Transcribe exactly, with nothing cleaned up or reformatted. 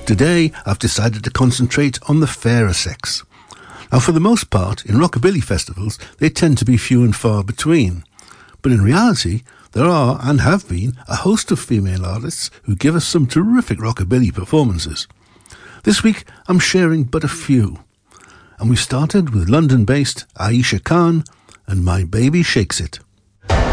Today, I've decided to concentrate on the fairer sex. Now, for the most part, in rockabilly festivals, they tend to be few and far between. But in reality, there are, and have been, a host of female artists who give us some terrific rockabilly performances. This week, I'm sharing but a few. And we started with London-based Aisha Khan and My Baby Shakes It.